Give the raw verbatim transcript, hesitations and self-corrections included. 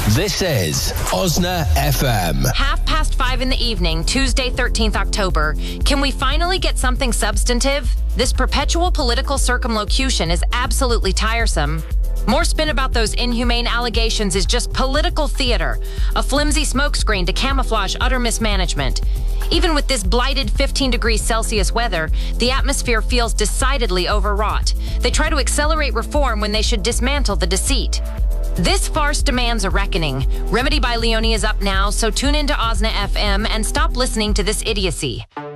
This is Osna F M. Half past five in the evening, Tuesday, thirteenth October. Can we finally get something substantive? This perpetual political circumlocution is absolutely tiresome. More spin about those inhumane allegations is just political theater, a flimsy smokescreen to camouflage utter mismanagement. Even with this blighted fifteen degrees Celsius weather, the atmosphere feels decidedly overwrought. They try to accelerate reform when they should dismantle the deceit. This farce demands a reckoning. Remedy by Leonie is up now, so tune into Osna F M and stop listening to this idiocy.